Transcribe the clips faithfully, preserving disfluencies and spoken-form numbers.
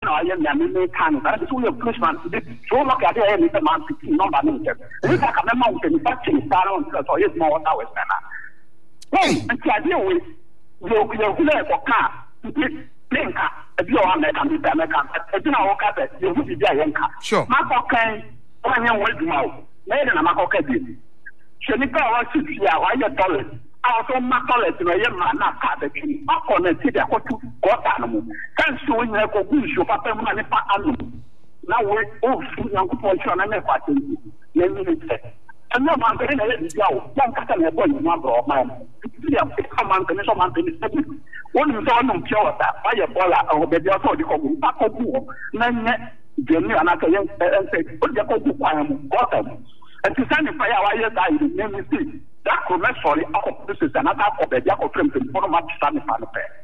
I am the can that is your policeman. So look at the end of the month, number. If I come mountain, but in Salon, so it's more hours than that. Hey, and the idea with your your for car, plane car, if you are American, American, if you know what you will be there. Sure. My okay, one young way to know. Made in a Macoca. Shenika was six years, I get dollars. Also, my college, no, you're not part of it. Up on the city, I got to got animal. Can't show in a cobush, your papa money for animal. Now we're all young portion and a party. Let me say. And no man can let it go. One cut and a boy, number of mine. Come on, finish on finish. One is on them, Jota, fire baller, or the other, the cobu, Paco, none yet. Jenny and I say, put the cobu, I am got them. And to send the fire, I died in name is that could not sorry, this is another of the Jack of Friends for much standing on the fair.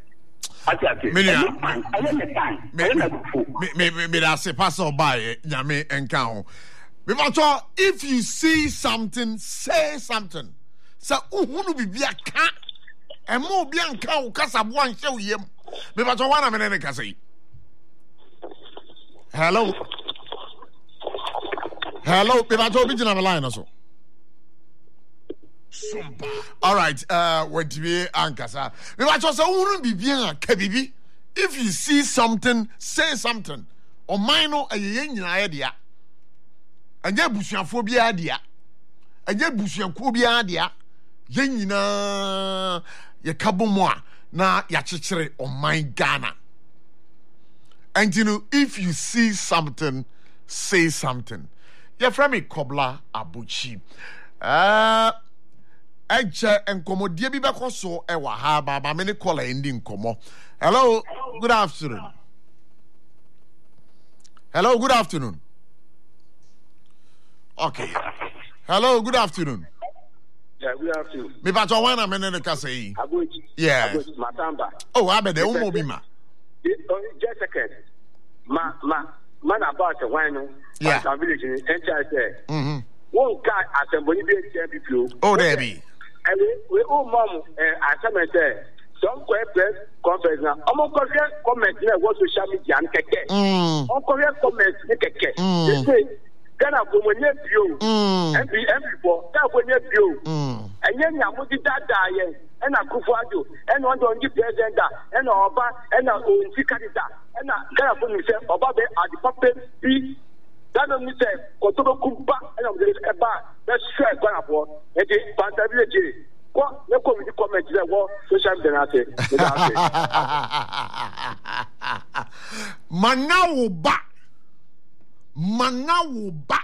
Maybe that's a passer by Yame and Cow. If you see something, say something. So, who will be a cat and more be a cow, Casabuan show him. Maybe I want a minute, Cassie. Hello. Hello, maybe I told you on the line also. All right, uh, what to be Ankasa. Maybe I just wouldn't be bien a Kabibi. If you see something, say something. Or minor a yen idea. And yet, Bushan phobia idea. And yet, Bushan phobia idea. Yen na ya kabomoa na ya chichere on my Ghana. And you know, if you see something, say something. Your friend me Kobla Abuchi. Uh, Eche enkomo die bi beko so e wa ha ba ba me ne call endi nkomo. Hello, good afternoon. Hello, good afternoon. Okay. Hello, good afternoon. Yeah, good afternoon. Me ba to wan na me ne ka say. Abuchi. Yeah. Abuchi Matamba. Oh, abede o mo bi ma. Just a second. Ma ma man about the wine. Yeah. Our village in N H S. Mhm. One guy assembly be people. Oh, there be. And we we all mom assignment there. Some press conference now. I'm going to comment here what social media and keke. Mm. I'm going to comment keke. Mm. They say Ghana go when you view. Mm. M P M P for that when you view. Mm. And then you must that die. And I go for you. And one don't give president and Oba and I own Tikadita. And I Ghana for himself about the at the puppet be. That don't mean say Kotobo Kumba and I'm going to eba. Let's try Ghana for and the Pantability. What? Let's go with the comment there. What social media? Manawo ba. Manawo ba.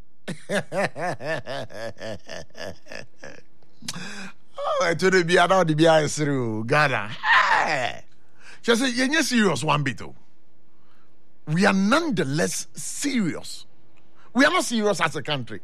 Oh, I told you be out the be through Ghana. Just say you're serious one bit. We are nonetheless serious. We are not serious as a country.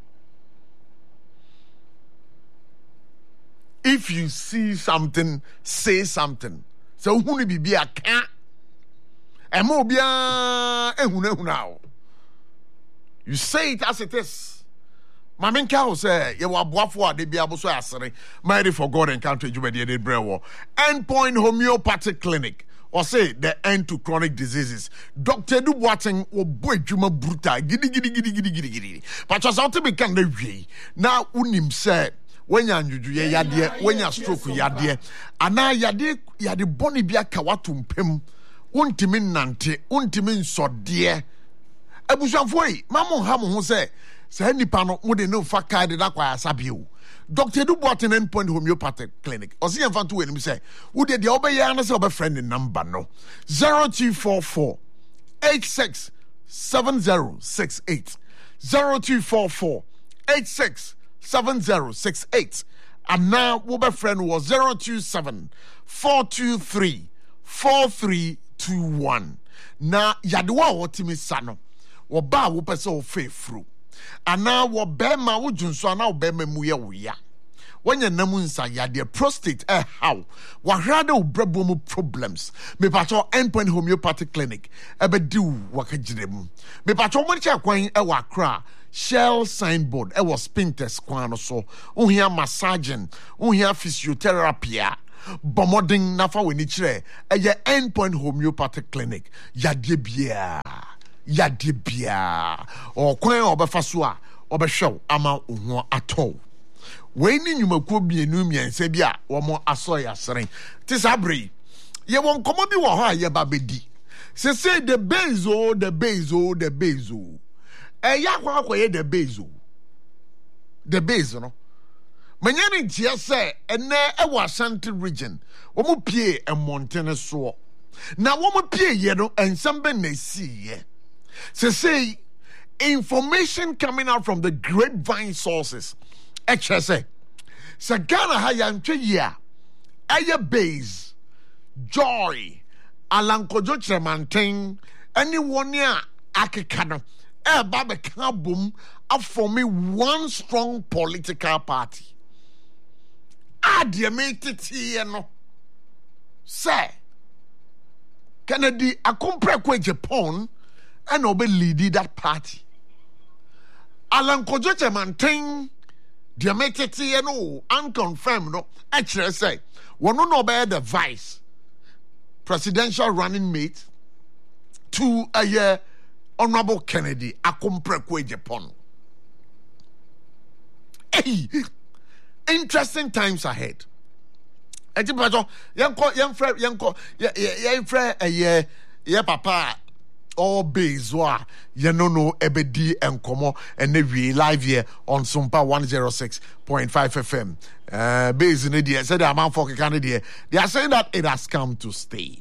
If you see something, say something. So who will be a cat? And more be a you say it as it is. Mamin Cow say you are boafwa de be able to answer. Mighty for God and country you be the brewer. Endpoint homeopathic clinic. Or say the end to chronic diseases. Doctor Du Boateng or boy Juma Bruta. Giddy giddy giddy giddy giddy giddy. But just out to be can the now unim said when you're yadie, when you're stroke yadie, and now yadie yadi boni bia kawatum pim, untimin nante, untimin so dear. Ebushanfoi, Mamon Hamon who say, say any panel would no fakai de aqua sabiu. Doctor Du Boateng Endpoint Homeopathic Clinic. Or see him fan to him say, would the obey answer of a friend in number no zero two four four eight six seven zero six eight zero two four four eight six seven zero six eight and now mobile friend was zero two seven four two three four three two one. Now Yadwa Otimi Sano or Ba Wopeso Faithful. And now what Bema would Junso now Bema Muya Wia. When your namunsa ya dear prostate eh how wahada ubrebomu problems. Me pacho Endpoint Homeopathic Clinic ebe do wakajidem. Me pacho monicha kwan e wakra Shell signboard e was Spinters kwan so. Unhia massaging, unhia physiotherapy. bomoding nafa weni chire eye Endpoint Homeopathic Clinic yade bia yade bia o kwan obefa so a obehwew ama oho atɔ we ni nyumakuo bienu miense bia wo mo aso ya seren ti sabre ye won komo bi wo ho a ye ba bedi se say the bezo the bezo the bezo e ya kwa kwa ye the bezo the bezo no manyani ntia se ene e wo Ashanti region wo mo pie e montene so na wo mo pie ye no ensam be na si ye se say information coming out from the grapevine sources H S A se Ghana ha ya ntwe ye a aye base joy alankojo tremanten anyone a akeka no e ba be ka bom aform one strong political party adiametiti no say Kennedy akompre kwa Japan and obe lead that party alankojo tremanten diametiti no unconfirmed no actually say one no be the vice presidential running mate to a year Honorable Kennedy akomprekwe Japan. Hey, interesting times ahead. Eti bajo yanko yanfre yanko yanfre a year ye papa all bezwa ye no no ebedi enkomo and we live here on Sumpa one oh six point five F M. Uh base in the said the amount for Canada. They are saying that it has come to stay.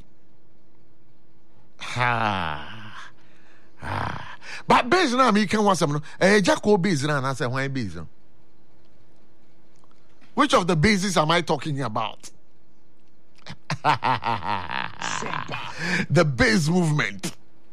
Ha. Ah. But base now me can want some eh Jacko base now and I say why base. Which of the bases am I talking about? The base movement.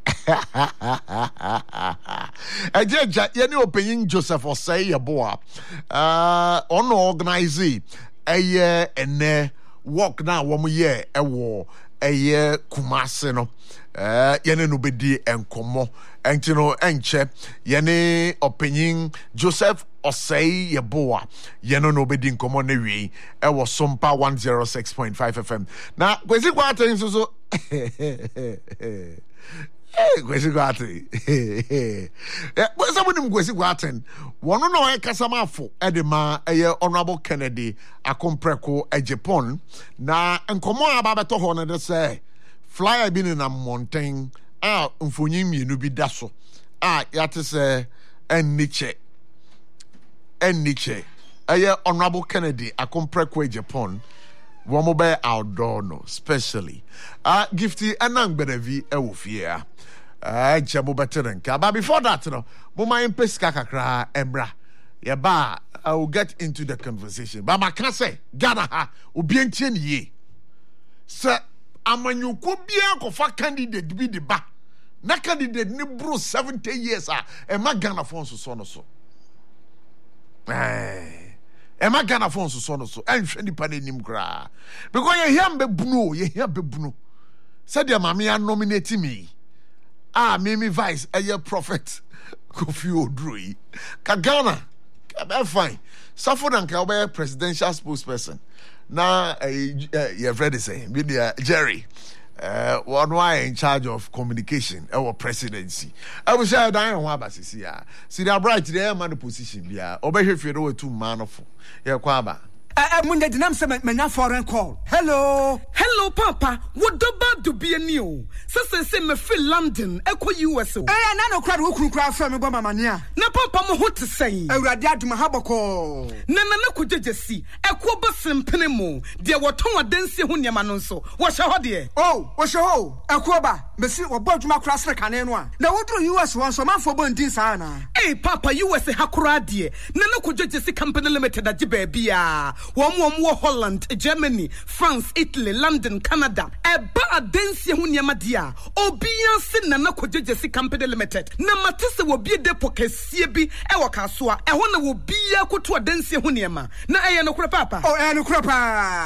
Ejeja yeni opinion Joseph Osei Yeboah uh on organize eye ene work na wo ye ewo eye Kumasi no uh yeni no bedi enkomo enti no enche yeni opinion Joseph Osei Yeboah yeno no bedi enkomo na wi ewo Sumpa one oh six point five F M na kwesi kwata so so Eh, kwesi kwate. Eh, but somebody kwesi kwate. One no e kasama afo e de ma eye Honorable Kennedy akompreko e Japan na enkomo ababeto ho na de say flyer bi na mountain a mfonyin mienu bi da so a yate say enniche enniche eye Honorable Kennedy akompreko e Japan wo mo be outdoor no specially uh gifty anang berevi e wo fie a uh jabo beterenka but before that no mo my peska kakra embra ye ba I will get into the conversation but ma can say Ghana ha obi entie ne ye se amanyuko bia ko fa candidate bi de ba na candidate ni bro seventy years a e ma Ghana fon so so no so eh Emma Ghana phones so no so enhwe nipa nanim kra because ye hia mbebunu ye hia bebunu said your mama nominate me ah me me vice a prophet Kofi Odroi ka Ghana ka fine suffer and ka be presidential spokesperson na you ready say be Jerry uh one why in charge of communication our presidency I was say dan ho abasisi ya see the bright there man position bia obehwefie do two man of ye kwa aba eh munde dinam se manya foreign call hello hello papa what about to be a new se se me feel London ekọ U S O eh na no kra do kunkura fa me boma mania na papa mo hote say awurade aduma haboko na na na kujejesi ekọ bosempene mo de woton adansi ho niam no nso wo hye ho de oh wo hye ho ekọ ba mesi wo boduma kra sre kane no a na wodro U S won so manfo bondin sa na eh papa U S hakura de na na kujejesi company limited age ba bia Wom wom Holland, Germany, France, Italy, London, Canada. Eba adensi hu niam dia. Obian se na na kojejesi company limited. Na matese wo bie depo kesie bi e wakaso a. E ho na wo bia koto adensi hu niam. Na eye no kure papa. Oh, e no kure pa.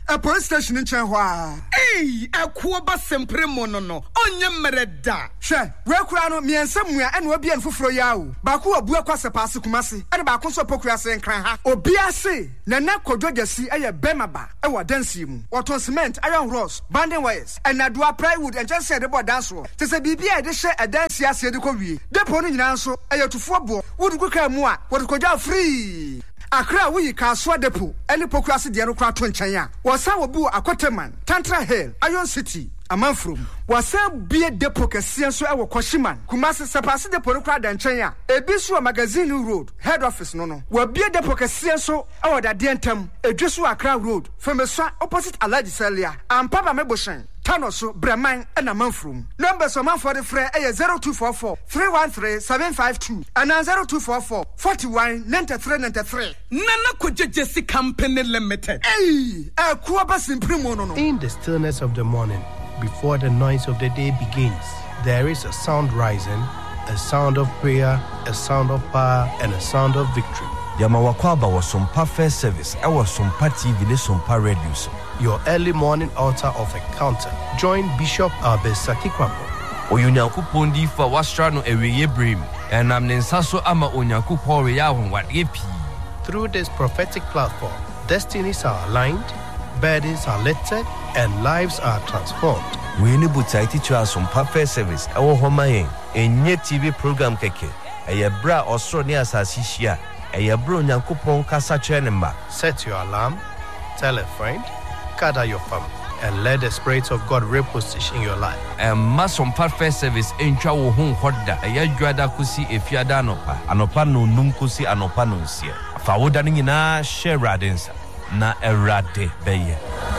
a police station in Chenhua. Hey, a kuoba sempre monono. Onye mereda. She, Rekurano, me and somewhere and will be and for yao. Baku a Buakwasa Pass Kumasi, and Bakuso Pokrasa and Kran. Obiase, Nana Kodogasi, a Bemaba, our dancing, what was cement, iron rods, banding wires, and Nadua plywood, and just said about dance roll. Tis a B B I, they share a dance as the Kobi. The pony in answer, a to four board, would go more, what could you free? Akra we ka so depo ene pokrasi de no kra to nkyanya wasa wobu akoteman Tantra Hill Iron City Amanfrom wasa bie depo kese so e wo Koshiman Kumasi sepase depo no kra da nkyanya ebi so magazine road head office no no wa bie depo kese so e wo da de ntam edweso Accra road Femeswa opposite Alhaji Celia ampaba meboshen Tanoso Breman and Amanfrom numbers of man for the free eh zero two four four three one three seven five two and zero two four four forty-one ninety-three ninety-three Nana Kojesi Company Limited. Hey, a kuaba simprimo no. In the stillness of the morning, before the noise of the day begins, there is a sound rising, a sound of prayer, a sound of power, and a sound of victory. Yamawakwaba was some perfect service. I was some T V, some radio. Your early morning altar of encounter. Join Bishop Albesaki Kwambo. Oyunyankupon di fa wasra no eweye brim. Enam ne nsaso ama onyankupon we ya won wade pi. Through this prophetic platform, destinies are aligned, burdens are lifted, and lives are transformed. We need to teach you some perfect service. Ewo homa yen. Enye T V program keke. Eye bra osro ni asasi hia. Eye bro onyankupon kasa kire ne mba. Set your alarm, tell a friend, gather your family, and let the Spirit of God reposition your life. And masom perfect service entra wo hu hoda eya dwada kusi efiada anopa anopa no num kusi anopa no nsie fa woda ni na share radensa na erade beye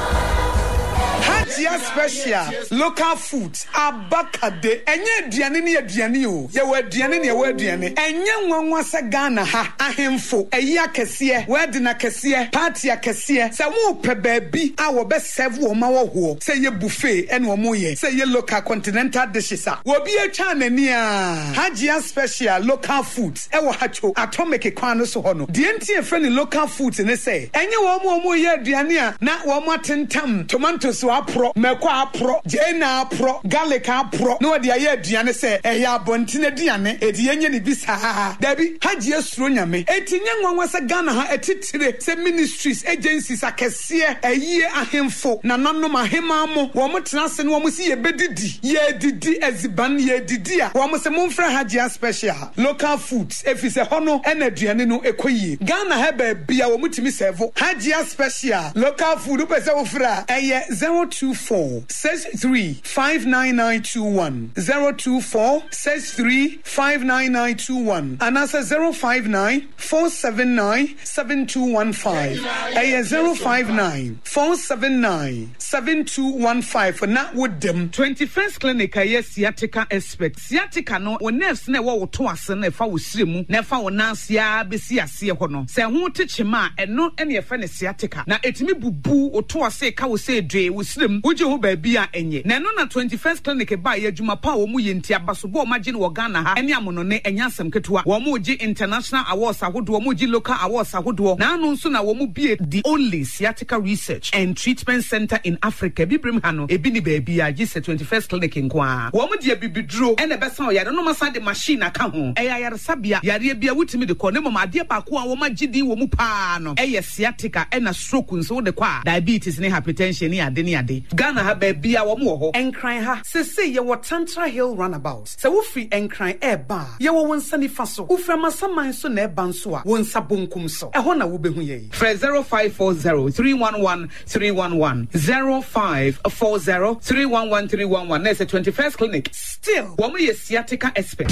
Hajia special local foods abakade enye aduane ne aduane o ye wa aduane ne ye wa aduane enye nwanwa se Ghana ha ahemfo eyi akese word na akese party akese se mu pe baabi a wo be serve wo ma wo ho se ye buffet ene wo mo ye se ye local continental dishes a wo bi atwa nani a Hajia special local foods e wo hacho atomic kwan no so ho no de enti e fre ni local foods ne se enye wo mo mo ye aduane a na wo mo atentam tomatoes apro meko apro jena apro garlic apro no de aye aduane se ehye abontine aduane edi yenye ni bisa dabi Hajia suro nyame etinye nwanwa se Ghana ha etitire se ministries agencies akese ehye ahemfo na nanom ahema mo wo motena se no wo si ye bedidi ye didi eziban ye didi a wo mo se momfra Hajia special local foods efise hono ena aduane no ekoyie Ghana ha ba bia wo mutimi serve Hajia special local food pese wo fra eye zero two four six three five nine nine two one zero two four six three five nine nine two one and answer zero five nine four seven nine seven two one five eye zero five nine four seven nine seven two one five for na with them twenty-first clinic aye sciatica expert sciatica no wo nerves na wo to ase na fa wo siremu na fa wo nansia besi ase ho no se ho techima eno ene ye fa ne sciatica na etimi bubu o to ase ka wo se dwe wo sirem wo je ho ba bia enye na no na twenty-first clinic ba ye adwuma pa wo mu ye ntia basobo ma gye no Ghana ha ene amono ne enya asem ketewa wo mu gye international awards ahodo wo mu gye local awards ahodo na anu nso na wo mu bie the only sciatica research and treatment center in Africa bibrim ha no ebi ni ba bia gye se twenty-first clinic nkoa wo mu de bibiduro ene besa o yare no masa de machine aka ho e yare sabia yare bia wutimi de ko ne mama ade ba ko a wo ma gye din wo mu pa no e ye sciatica e na stroke nso de kwa diabetes ne hypertension ne ade ne ade Ghana ha ba bia wo mu ho enkran ha se se ye wo Tantra Hill runabout se wo free enkran e ba ye wo wonsa ni fa so wo fra masaman so na e ba nso a wonsa bonkum so e ho na wo behu ye fra zero five four zero three one one three one one zero five four zero three one one three one one na se twenty-first clinic still wo mu ye sciatica expert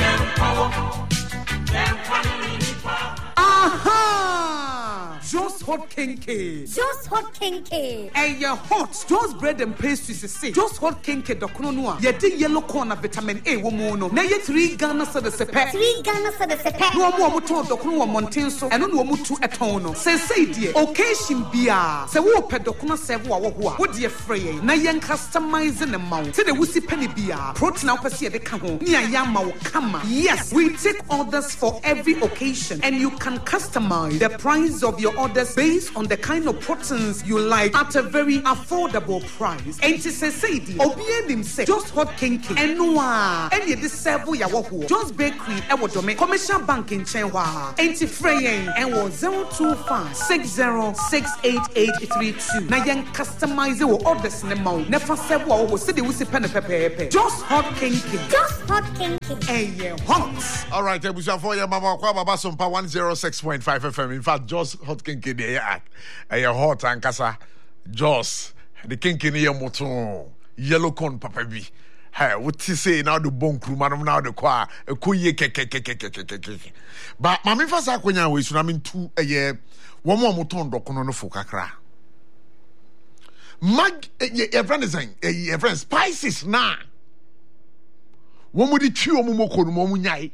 aha just hot kinky just hot kinky and your hot just bread and pastries say just hot kinky dokono no a ye de yellow corn na vitamin A wo mu no na ye three Ghana so the sepe three Ghana so the sepe no mo mo to dokono wo monten so eno no mo tu eton no say say die occasion bia say wo pe dokono serve wo wo ho a wo de frey na ye customize ne mawo say the wusi penny bia protein na opese ye de ka ho ni aya ma wo kama yes we take orders for every occasion and you can customize the price of your orders products based on the kind of proteins you like at a very affordable price. And to say, say, Obie nim say, just hot kinky. And noa, and ye this servo ya wahu. Just bakery, e wodome, commercial bank in Chenwa. And to fraying, and was zero two five six zero six eight eight three two. Na yen customize your orders in the mouth. Never say, wow, was the wussy pen pepe. Just hot kinky. Just hot kinky. And ye hot. All right, Ebusha for your mama, Kwaba Sumpa one oh six point five F M. In fact, just hot kinky, they are hot and casa. Just the kinky near moton, yellow corn papa B. Hey, what you say now the bone crew, man, now the choir, a kuye keke keke keke keke. But Mammy Fasa Quenya was running two a year, one more moton docono focacra. Mag, a friend is a friend, spices na. One would it chew Momoko, Momunyai.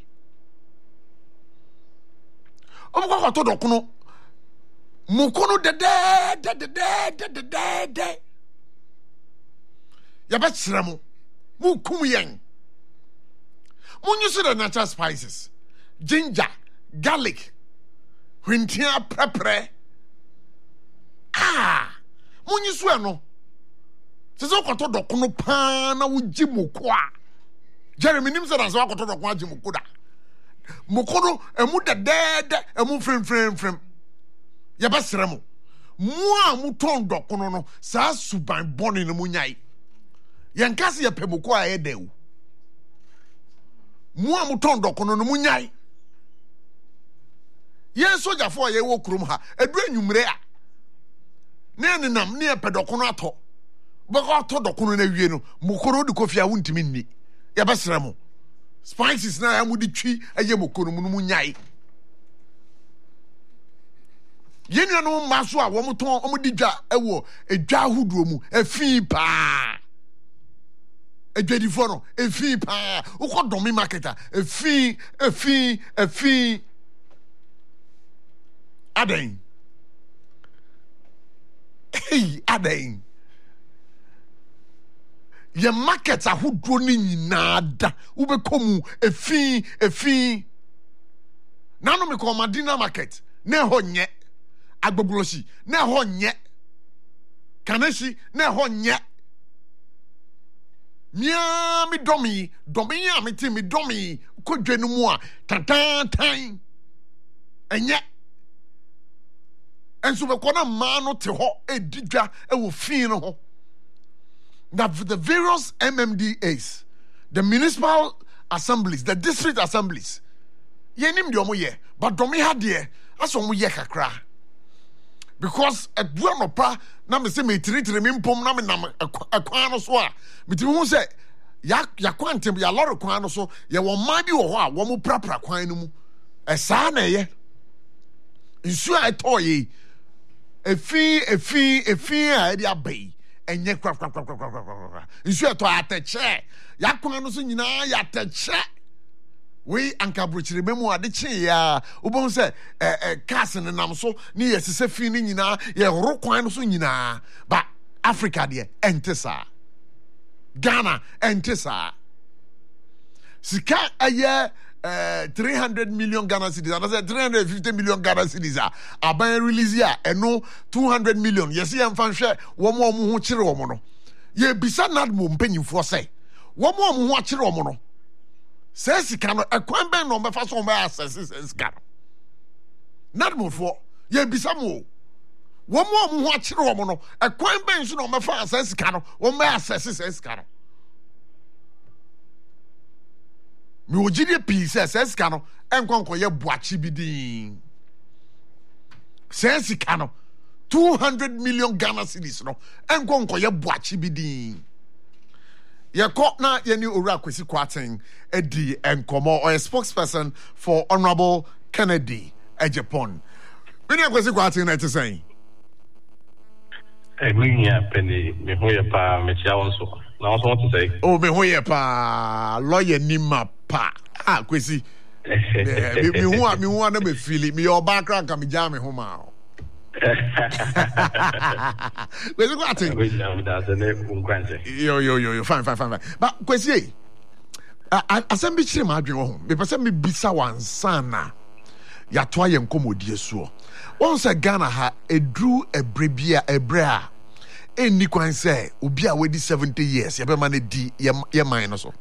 Oh, to docono. Mokono de de de de de de de de. Yabatsramo. Mukum yang. When you see the natural spices, ginger, garlic, wintia pepper. Ah, when you swear no. Says Okoto dokono pana ujimu kwa. Jeremy Nimsa as Okoto dokwa jimu kuda. Mokono emu de dead emu frame frame frame. Yabasremo. Mua muton dokono no sa suban boni no munyai. Yankasi ya pemoko a edeu. Mua muton dokono no munyai. Yen soja fo ye wo krum ha. Edu enwumre a. Ne nenam ne pedokono ato. Bako ato dokono na wie no. Mokoro de kofia wuntimi nni. Yabasremo. Spices na ya mudi twi aye mokoro mu no munyai. Yenya no maso a wo muton omudi dwa ewo edwa huduo mu afi pa. Edwedifo no efi pa ukodomi marketer efi efi efi aden hey aden ye market ahodo ni nyina da ubekomu efi efi nanu me ko Madina market na ho nye agboglosi na ho nye Kanesi na ho nye Mia mi domi, domi ya mi ti mi domi, ko dwenu mu a tantan tan. Enye. Enso be kona ma no te ho edidwa e wo fin no ho. That the various M M D As, the municipal assemblies, the district assemblies, yenim de omo ye, but domi ha de, aso omo ye kakra. Because a dwell pa na me se me tiritiri me mpom na me nam akwan no so a metimi hu se ya ya kwantem ya lorry kwan no so ye wo man bi wo ho a wo mu prapra kwan no mu e sa na ye nsu a etoye efi efi efi a dia bai enye kwa kwa kwa kwa kwa nsu eto ateche ya kwan no so nyina ya teche we anka brochire memu ade chi ya ubon se eh eh cars ne nam so ni yesese fi ni nyina ye ro kwan no so nyina ba Africa de entesa Ghana entesa sika aye eh three hundred million Ghana cedis and say three hundred fifty million Ghana cedis a aban release ya eno two hundred million yesi em fan hwe wo mo mo ho kire wo mo no ye bisa nad mo mpanyimfo se wo mo mo ho kire wo mo no se sika no ekwan ben no mefa so mo access sika nad mo fo ye bisa mo wo mo mo ho kire wo mo no ekwan ben so no mefa access sika no wo mo access sika no mi ojide pi se sika no enkonko ye boachi bidin se sika no two hundred million Ghana cedis no enkonko ye boachi bidin ye ko na ye ni Owura Kwesi Kwarteng edi enkomo or a spokesperson for Honorable Kennedy Ejapon. When you Kwesi Kwarteng na say eh me ya peni me ho ye pa me chia won so na won so want to say oh me ho ye pa lawyer ni ma pa ah Kwesi me me ho me ho na me feel me your background ka me jam me ho ma Kwesi Kwarteng yo yo yo yo fine fine fine fine but Kwesi asem bi chire ma adwen wo ho me pese me bisa wansana yɛatoa yɛn nkɔmmɔdie soɔ wɔn sɛ Ghana ha ɛduru ɛberɛ bi a ɛberɛ a ɛnni kwan sɛ obi a wadi seventy years yɛbɛma no di yɛ man no so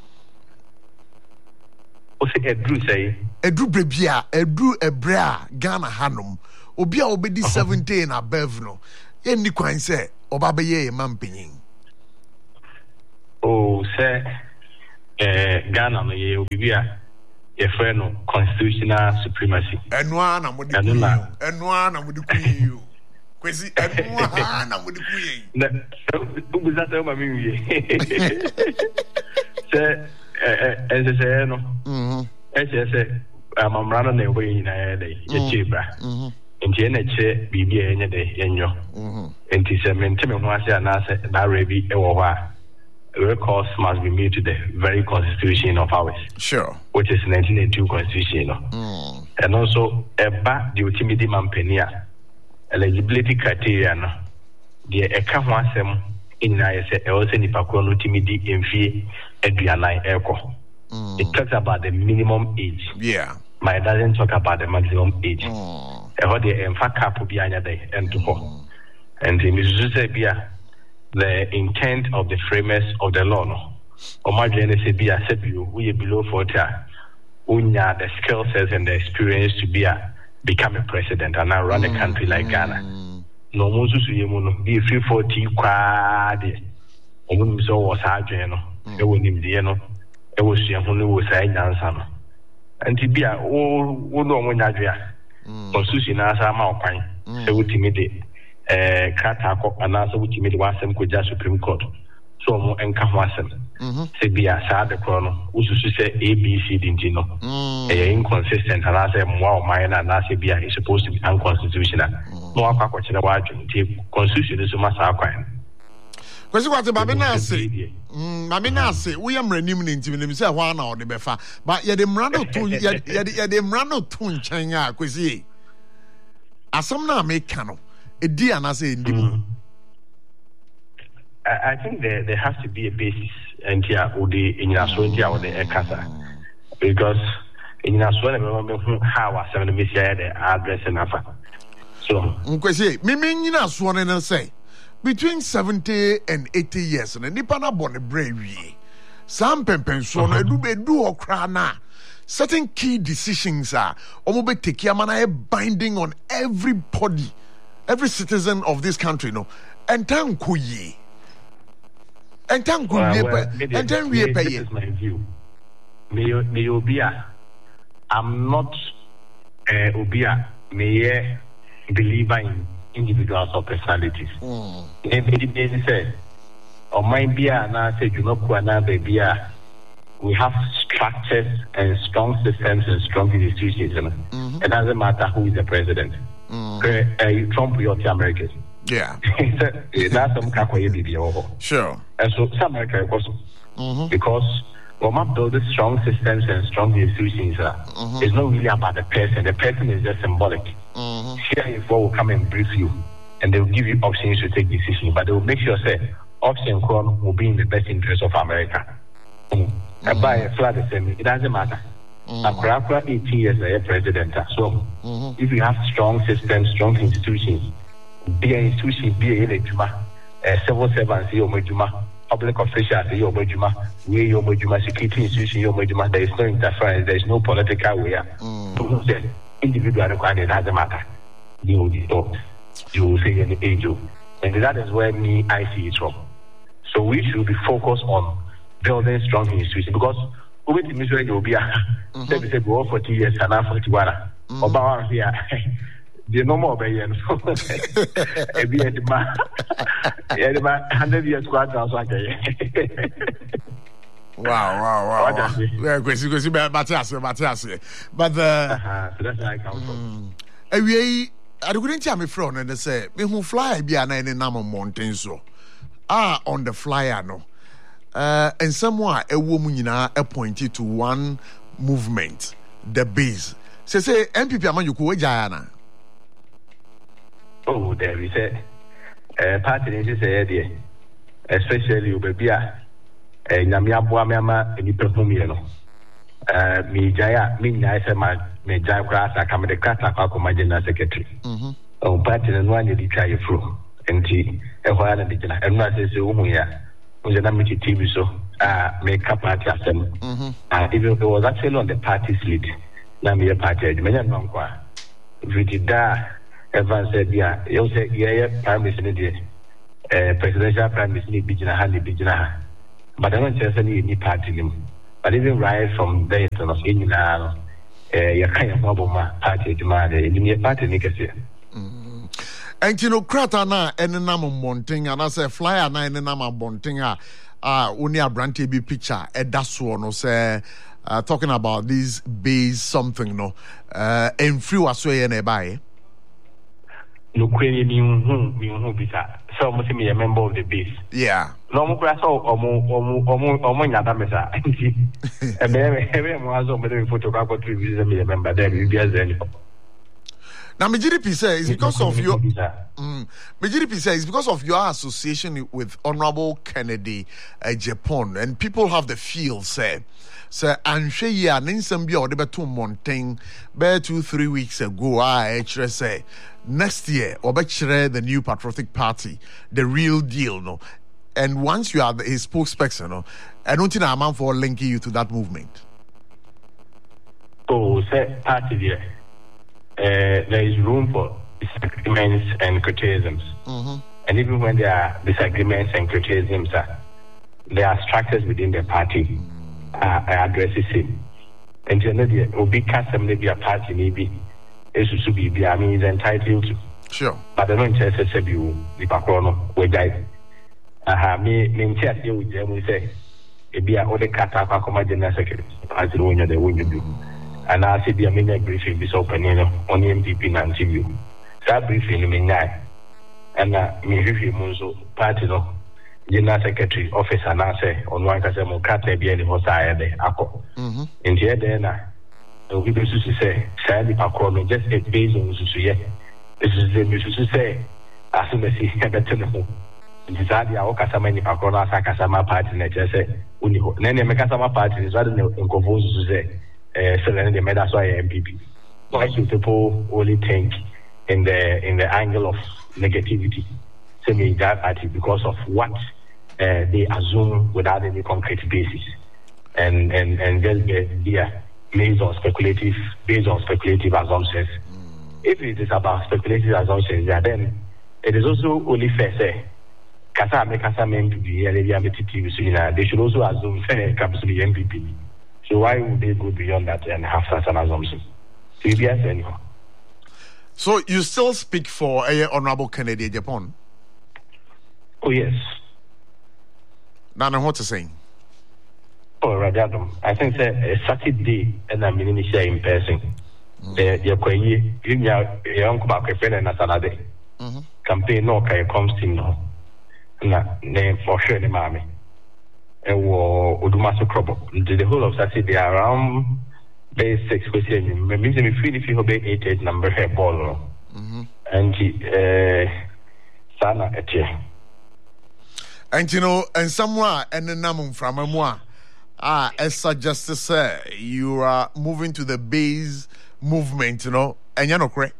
o se ɛduru sɛ ɛduru berɛ bi a ɛduru ɛberɛ a Ghana hanom obi a wobɛdi seventy and above no ɛnni kwan sɛ ɔba bɛyɛ yɛ ma mpanyin o sɛ ɛɛ Ghana no yɛ obibi a yɛfrɛ no constitutional supremacy ɛnoa na mode kuyi ɛnoa na mode kuyi o kwesi ɛnoa na mode kuyi na ubuza sɛ ma mi wie sɛ ɛɛ ɛsɛ no mhm ɛsɛ sɛ amamra no na ɛwɔ nyinaa yɛ dɛ yɛkyɛ bra mhm nti ɛna kyɛ biribi a ɛnyɛ dɛ yɛnyɔ mhm nti sɛ mente me ho ase anaasɛ daara bi ɛwɔ hɔ a recourse must be made to the very constitution of ours. Sure. Which is nineteen eighty-two constitution. Mm. And also, eba the ultimate mampenia eligibility criteria no. The eka wasem in na yese also ni pakro no ultimate emfie eduanai eko. It talks about the minimum age. Yeah. But it doesn't talk about the maximum age. Mm. Eho de emfa cap bi anya dey ento ho. And the Mizuzu bia the intent of the framers of the law no omadwene se bia sebio we below forty unya the skill sets and the experience to be a become a president and now run mm, a country like mm. Ghana no mo susu yemu no be free forty kwa de omun so was adwene no e wonim de no e wo sua ho no wo sai nyansa no anti bia wo wo no mo nyadwe a constitution na asa ma okwan se wotimi de eh katako anasa wutimi de wasem koja Supreme Court so mo enka ho asem se bia saa de kro no ususu se A B C D nti no eh inconsistent anasa mo wa man na anasa bia is supposed to be unconstitutional no akwa kire wa adwun nti constitution so ma saa kwan kwesi kwate babe na ase mm babe na ase wo yam ranim ne nti ne se ho na ode befa ba ye de mra no to ye ye de mra no to nchen a kwesi asem na make no edi anase ndimu I think there there has to be a basis and here would the in your so here would the ekasa because in your so na how was seven miss here the address and afa so nkwesi me me nyina so ne say between seventy and eighty years na nipa na born brain wie sam pempenso no edu be du okra na certain key decisions are omo be take amana e binding on everybody every citizen of this country no entan koyi entan koyi entan wie pay. This is my view. Me me obia I'm not uh, obia me believer in individuals or personalities. Mm. Everybody say or my bia na say you know na bia we have structures and strong systems and strong institutions. Mm-hmm. It doesn't matter who is the president. Mm. Uh, Trump or the Americans. Yeah. That's some kakoye bibi over. Sure. And so some America also mm-hmm. because when we build strong systems and strong institutions, uh, mm-hmm. it's not really about the person. The person is just symbolic. Mm-hmm. Here, if will come and brief you, and they will give you options to take decisions, but they will make sure say option one will be in the best interest of America. Mm-hmm. And by a flat assembly, it doesn't matter. Mm-hmm. After eighteen years, I am president. So, mm-hmm. if you have strong systems, strong institutions, be an institution, be a uh, civil servants, public officials, we security institution, there is no interference, there is no political way. Mm-hmm. So, the individual requirement doesn't matter. You will talk, you will say an angel, and that is where me I see it from. So, we should be focused on building strong institutions because. Over the Missouri, you'll be a seven say go forty years and now forty one. About here, the normal obeying. Every man, hundred years quite also. Wow, wow, wow. Very good. Because but but but the that's how I come from. Away, I couldn't tell me from and they say, me who fly be an any number mountain so. Ah, on the flyer no. Uh, and someone a woman appointed to one movement, the base. Say say M P P among you could Jayana. Oh, there is a party in this area, especially Ubebia, a Namia Boamama, and you perform, you know. uh, me jaya me nyai say ma me jaya kura asa ka me de kata kwa ko general secretary mhm o party no anya di twa ye fro enti e ho ana de gina enu ase se uhu ya o je na me T V so ah me ka party asem mhm ah even it was actually on the party slate na me party me nya no kwa vitida Evans said yeah you say yeah prime minister dey eh presidential prime minister ni bigina ha ni bigina ha but I don't just any any party nim but even right from there to us in na eh ya kan ya mabo ma party juma de ni party ni kese and you know krata na enenam monting and I say flyer na enenam monting a ah only a brand T V picture e da so no say uh, talking about this base something no uh en free waso ye na buy no kweli mi hu mi hu bisa so mo me a member of the base yeah no mo kura so omo omo omo omo nyada mesa nti e be e be mo azo me de photo ka ko three visa me member there bi bi azeni now my G D P say it's because of your mm, my G D P say it's because of your association with Honorable Kennedy uh, Japan and people have the feel say say anhwe ya ninsam bia ode beto mountain be two three weeks ago I actually say next year obekire the new patriotic party the real deal no and once you are the, his spokesperson no I don't think I'm man for linking you to that movement. Oh say party there uh, there is room for disagreements and criticisms mm-hmm. and even when there are disagreements and criticisms uh, there are structures within the party uh, addresses it and you know the obi custom maybe a party maybe esusu bi I mean is entitled to sure but I don't say say you the pakrono we guy aha me me ntia se we jam say e bia o de kata kwa koma general secretary party no nya de wo nyu and I said the main briefing be so opening on the M D P and T V that briefing me nya and uh, me review munzo party no general secretary office and I say on one ka say mo kata bia ni ho sa de akọ mhm ntia de na we be so say say the pakrono just a based on so yeah this is the me so say as me see better no ntisadi a okasama ni pakrono asa kasama party na chese uni ho na ne me kasama party is rather than enkovozu so say eh so then the meda so M P P why should people only think in the in the angle of negativity say me that party because of what uh, they assume without any concrete basis and and and just get yeah based on speculative based on speculative assumptions. If it is about speculative assumptions, yeah, then it is also only fair say kasa me kasa me M P P yeah they are T V so you know they should also assume say it comes to the M P P. So why would they go beyond that and have such an assumption? So yes, anyhow. So you still speak for uh, Honorable Kennedy Japan? Oh yes. Nana, what to say? Oh, Radadum. I think that a Saturday and I'm in the in person. The the Koyi, you know, young back a friend and a Saturday. Campaign no kai comes in no. Na name for sure the mammy. And wo Odumaso Krobo. The whole of Saturday around base six question. Maybe me feel if you obey eight eight number hair ball. And uh Sana etie. And you know, and somewhere and the namun from a moi. Ah, as suggested, sir, you are moving to the base movement, you know, and you're not correct.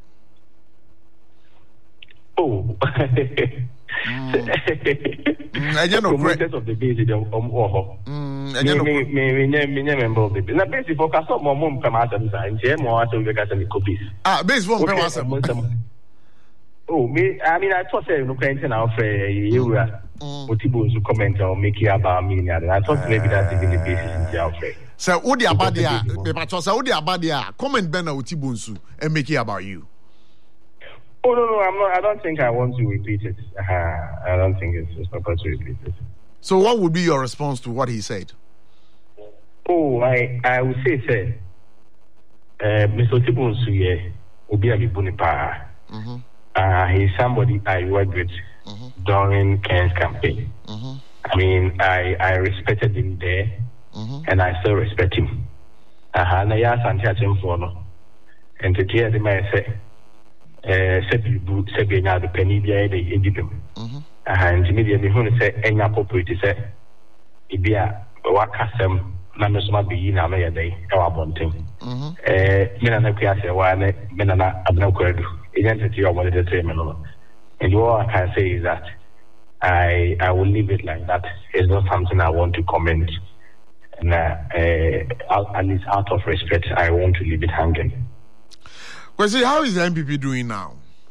Oh, mm. mm, and you're not correct. Of the base, um, oh, mm, and you're not correct. Me, me, me, me, member of the base. Now, base for custom, my mom come out and say, "I'm more out of the gas and copies." Ah, base won't come out. Oh, me, I mean, I thought you know, kind of for you were. Otibo to comment or make it about me. I thought maybe that's even the basis in the outfit. So, what the abadia, the patrosa, what the abadia, comment Ben Otibunsu and make it about you. Oh, no, no, I'm not. I don't think I want to repeat it. Uh, I don't think it's, it's proper to repeat it. So, what would be your response to what he said? Oh, I, I would say, sir, uh, Mister Otibunsu, yeah, Obi Abibunipa. Mm-hmm. Uh, he's somebody I worked with. Mm-hmm. During Ken's campaign. Mm-hmm. I mean, I, I respected him there, mm-hmm. and I still respect him. Uh-huh. Na ya santi atim for no. And to hear the man say, eh, sebi bu sebi nya the penny bia de edipem. Mhm. Uh-huh. And immediately when say enya appropriate say ibia wakasem na me so ma be yi na me ye dey e wa bonten eh me na na kwa se wa ne me na na abna kwadu identity of what it is me no. And all I can say is that I I will leave it like that. It's not something I want to comment. And uh, uh, at least out of respect, I want to leave it hanging. Well, see, how is the N P P doing now?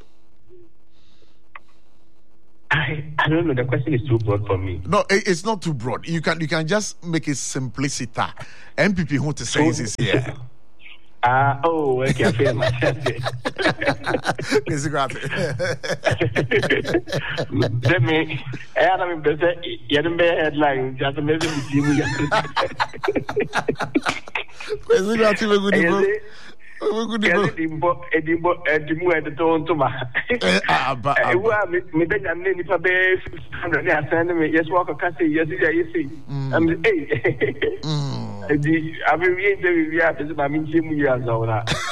I, I don't know. The question is too broad for me. No, it, it's not too broad. You can you can just make it simplicity. N P P who to say is here. Ah, uh, oh, okay, I feel myself. Let me, I am better. You have a headline, just a message to you. Edimbo, Edimbo, Edimu at the tone to my. I will me then and then if I bear hundred years and me, yes, walk a country, yes, you see. I'm the I mean, we have to my minimum years old.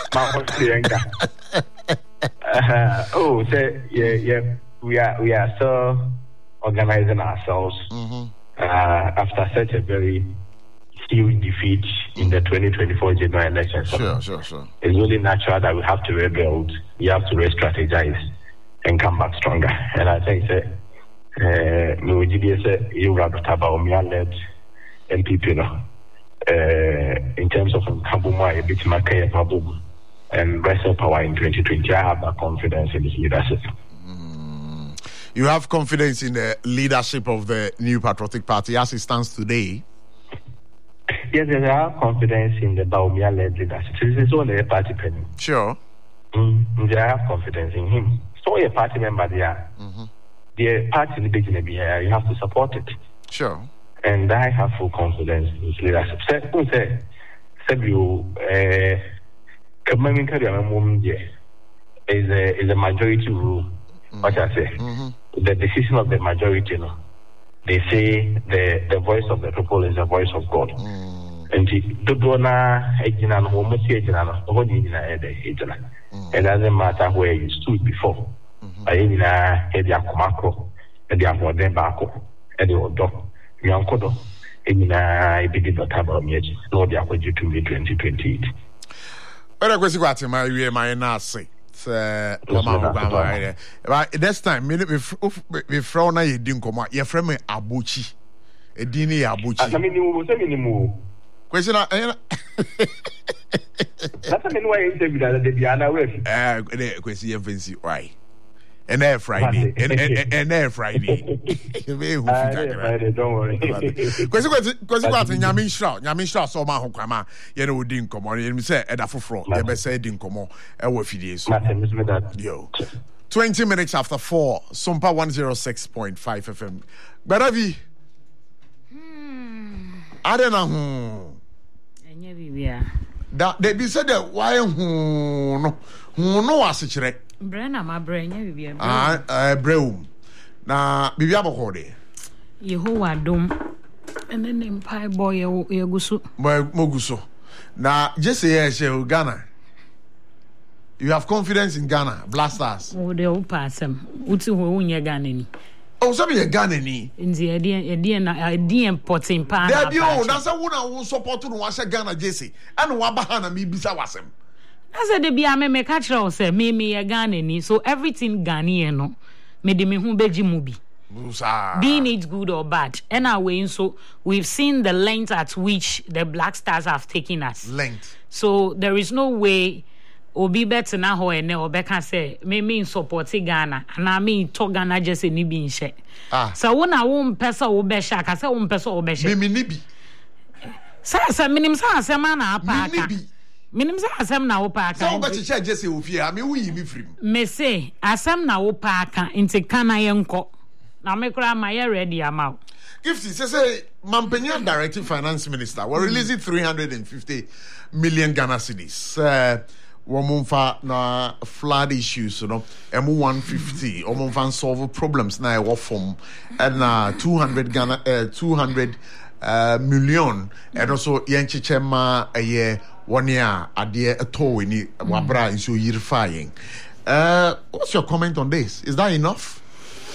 Oh, say, yeah, yeah, we are, we are so organizing ourselves uh, after such a very huge defeat in the twenty twenty-four general election. Sure, sure, sure. It's really natural that we have to rebuild, you have to re-strategize and come back stronger. And I think that we will give you a led N P P, no? Uh, in terms of Kabuma, a bit Makaya Pabu and wrestle power in twenty twenty, I have that confidence in this leadership. Mm. You have confidence in the leadership of the New Patriotic Party as it stands today? Yes, yes, I have confidence in the Baumia led leadership. This is only a party penny. Sure. Mm, I have confidence in him. So, a party member there, mm-hmm. the party in the beginning, you have to support it. Sure. And I have full confidence in his leadership. Say, say, say, you, uh, coming to the is a is a majority rule. Mm-hmm. What I say, mm-hmm. the decision of the majority, you know, they say the the voice of the people is the voice of God. Mm-hmm. And the donor, ejina no, almost ejina no, the whole ejina ejina. It doesn't matter where you stood before. Ejina edi akomako, edi amode bako, edi odo. Yankodo, Emina, I begin the time of Yaji, Lord Yakoji to me twenty twenty eight. But I was got my way, my nasi. But this time, with Frona, you didn't come out. Your friend Abuchi, a dini Abuchi. I mean, you will say minimum. Question, that's a mean way that the Diana with. Uh, question, fancy, right? And there Friday, and and, and there Friday. Don't worry. Because because what Nyamin Shaw, Nyamin Shaw saw my hokama. You know, didn't come on. You say at a front. You be say didn't come on. I will feed you. Yo, twenty minutes after four. Sumpa one zero six point five F M. Baravi. Hmm. I don't know. Enya that they be said that why who no who no asichere. Brena ma brenya bibia. Ah, eh breum. Na bibia bokode. Yehowa dom. Ene ne mpai boy ye gusu. Boy moguso. Na just say she Ghana. You have confidence in Ghana, Blasters. Oh, de upasem. Uti ho unye Ghana ni. Oh, so be Ghana ni. Nzi edi edi na edi importing pa. There be o, na say wona won support no wa Ghana Jesse. Anu wa ba ha na me bisa wasem. I said, "The be a me me catch her say me me a Ghanaian, so everything Ghanaian no me de me hu beji mubi. Being it good or bad, and our way so we've seen the length at which the Black Stars have taken us. Length. So there is no way obi better na ho ene obeka say me me support Ghana, and I mean talk Ghana just any be nche. Ah. So when I won pesa obesha, ka say won pesa obesha. Me me nibi. Sa sa minim sa asema na apa aka. Minim say asem na wo pa aka. So what che Jesse ofie a me wo yi mi frim. Me say asem na wo pa aka nti kana yenko. Na me kura ma ye ready amount. Gifty say say Mampenya Directive Finance Minister we releasing three hundred fifty million Ghana cedis. Uh, Womunfa na flood issues, you know, M one fifty, Womunfa solve problems na e form and na two hundred Ghana uh, two hundred uh, million and also yenchichema a year one year ade eto ni wabra nso yirfying. Uh what's your comment on this? Is that enough?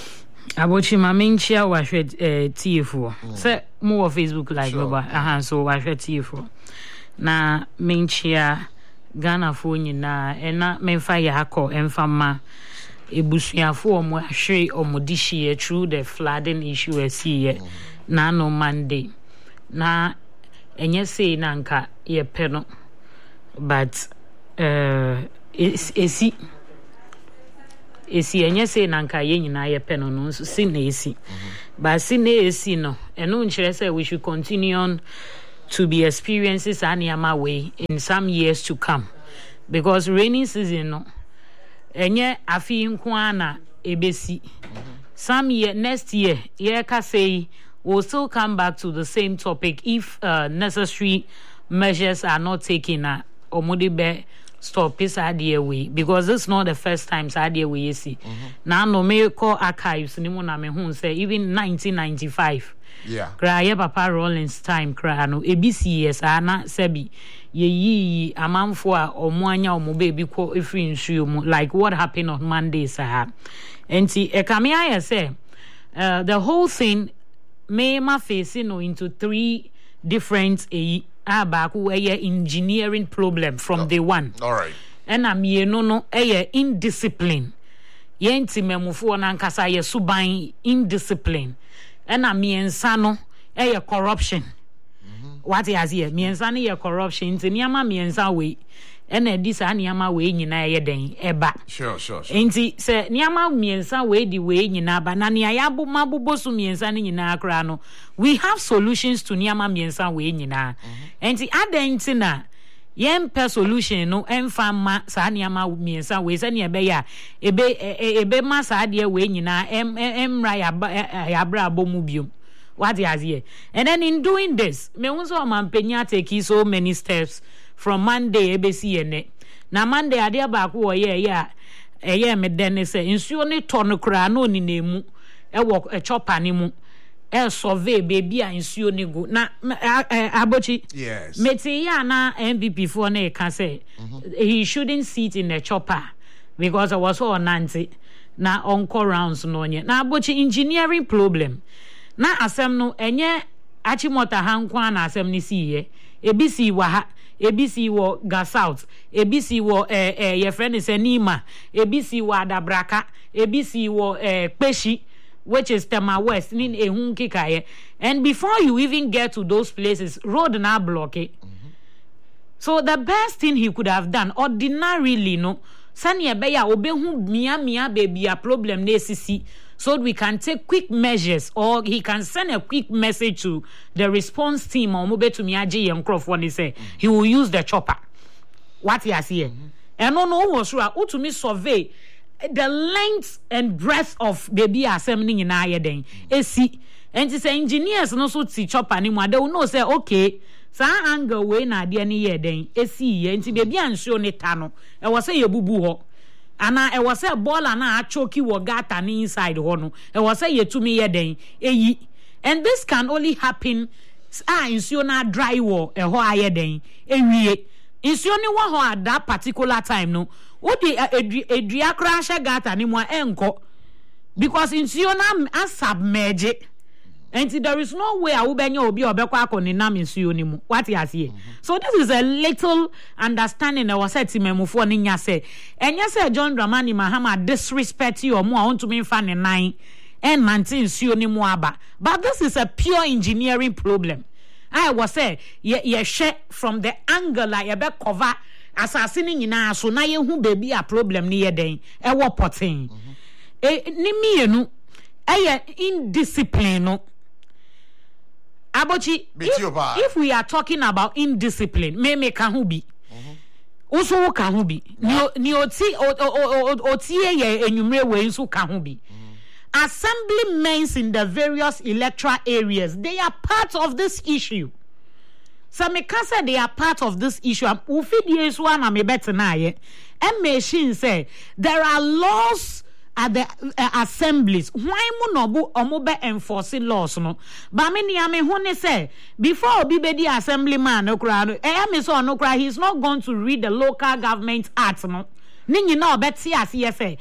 Abochi ma menchia wa hwet eh T four. Say mo Facebook live baba. Aha so wa hwet T four. Na menchia Ghana fo nyina ena memfa ya akọ emfa ma ebusuafo omo ahwe omo dihie through the flooding issue asi na no Monday na enye say na nka ye pe no but uh esi esi enye say na nka ye nyina ye pe no no so si na esi but si na esi no eno nkyere say we should continue on to be experiences anyama way in some years to come because rainy season no enye afi nkoana ebesi some year next year year ka say we'll still come back to the same topic if uh, necessary measures are not taken uh, or be stop this idea way because this is not the first time idea we see now no me call archives ni mo na me hu say even nineteen ninety-five yeah cry papa Rollins time cry no A B C yes ana sebi ye yi amanfo a omo anya omo baby ko efri nsuo mu like what happened on Monday sir enti e kame aye say uh, the whole thing may ma face no into three different e abaku eye engineering problem from oh, day one all right and am ye no no eye indiscipline ye enti memufo na nkasa ye suban indiscipline and a miensa no eh corruption mm-hmm. What is here miensa no ye corruption nti niama miensa we and e dis niama we nyina ye den eba sure sure sure nti se niama miensa we di we nyina ba na nia ya bo mabobo so miensa no nyina akra no we have solutions to niama miensa we nyina nti adanti na yempe solution no emfa ma sa niama miensa we se ne ebe ya ebe ebe ma sa de we nyina em emra ya ya bra bomu biom what is here and then in doing this me wonso mampenya take so many steps from Monday ebe si ene na Monday ade ba ko ye ya eye me den se nsuo ne to no kra na oni nemu e wo e chopa ni mu e survey baby a nsuo ne go na abochi yes meti ya na M V P for na e ka say he shouldn't sit in the chopper because I was so nanti na onko rounds no nye na abochi engineering problem na asem no enye achimota hankwa na asem ni siye ebisi wa ha ebisi wo ga south ebisi wo eh eh your friend is Nima ebisi wo Adabraka ebisi wo eh Peshi which is Tema West nin ehun kikaye and before you even get to those places road na block it mm-hmm. So the best thing he could have done ordinarily no sani ebeya obehu mia mia baby a problem na sisi so we can take quick measures or he can send a quick message to the response team or mobe to miaje yenkrofo ni say mm-hmm. He will use the chopper what he has here and no no was sure to me survey the length and breadth of baby assembly in aye den esi and say engineers no so ti chopper ni mo they will know say okay sa angle we na de ni ye den esi ye nti baby ansuo ne ta no e wo say ye bubu ho ana e was say ball na achoki wo gata ni inside ho no e was say yetumi ye den eyi and this can only happen ah insuo na dry wo e ho aye den ewie insuo ni wo ho at that particular time no wo di edua crash gata ni mo enko because insuo na asubmerge and there is no way I will be obi obekwa akoni na insuo ni mu what you see so this is a little understanding that was said to memufo ni nya say enya say John Dramani Mahama disrespect you or mo want to me fan nine and maintain insuo ni mu aba but this is a pure engineering problem I was say ye ye share from the angle like ye be cover assassin nyina so na ye hu baby a problem ni ye den e wo potin e ni mienu eye indiscipline no Abochi, if, if we are talking about indiscipline, me me kahubi. Also kahubi. Ni oti oti ye enyumre we nso kahubi. Assemblymen in the various electoral areas, they are part of this issue. So me can say they are part of this issue. Ufidi is one me better na ye. And machine say there are laws at the uh, assemblies why mu no bu omo be enforcing laws no ba me nia me hu ne say before obi be the assemblyman no kra no eh me so no kra he is not going to read the local government act no ni nyina obeti ase ye say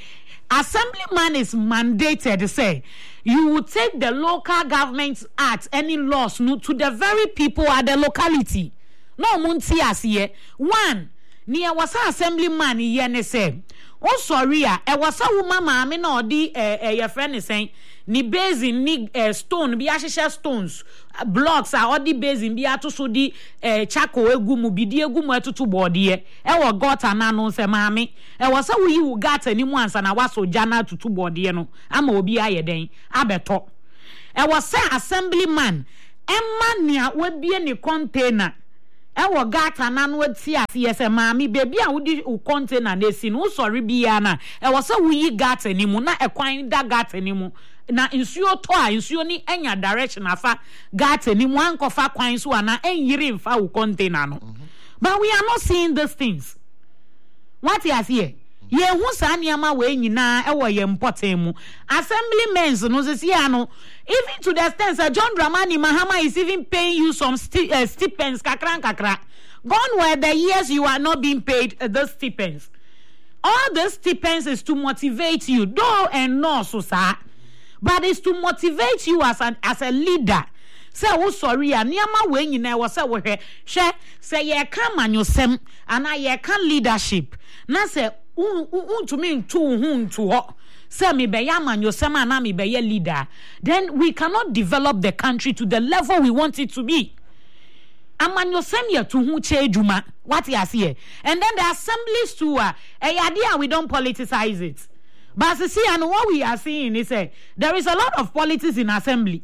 Assemblyman is mandated to say you will take the local government act, any laws no, to the very people at the locality. No munti asiye. One, near was assemblyman yene say. Oh sorry, e was a woman mama no di eh your friend is saying ni basin ni eh, stone bi ahihye stones uh, blocks are all the basin bi atoso di eh, chako egumu bi di egumu atutu bode e wo gota na no se maame e was a we you gata ni mu ansa na waso jana tutu bode no ama obi aye den abeto e was say assemblyman emma nia we bie ni container ewo gata na no ati ase se maami bebi a wodi u container na esi no sorry bia na ewo se wuyi gata ni mu na ekwan da gata ni mu na nsuo to a nsuo ni enya direction afa gata ni mu ankofa kwan so ana enyire mfa u container no. Mm-hmm. But we are not seeing these things. What is here? Ye hu sa niama we nyina ewo ye important mu assemblymen no se sia no even to the extent that John Dramani Mahama is even paying you some sti- uh, stipends kakra kakra. Gone were the years you are not being paid uh, those stipends. All the stipends is to motivate you, though and no so sir, but it's to motivate you as an as a leader. Say oh sorry a niama we nyina wo say wo hwe hwe say ye kan manyosem ana ye kan leadership na say untumi ntu hu ntu ho say me be ya manyosem ana me be ye leader, then we cannot develop the country to the level we want it to be. Amanyosem ye to hu che eduma what you see, and then the assemblies too uh, a idea we don't politicize it. But see, and what we are seeing is uh, there is a lot of politics in assembly.